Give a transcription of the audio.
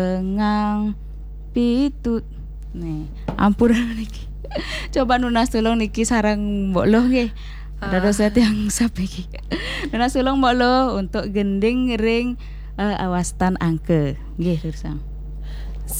Ngang pitut. Nih, ampun niki. Coba nunas tulung niki sareng Mbok Loh nggih. Ada doset yang sapi iki. Nunas tulung Mbok Loh untuk gending ring awastan angke. Nggih, Tursang.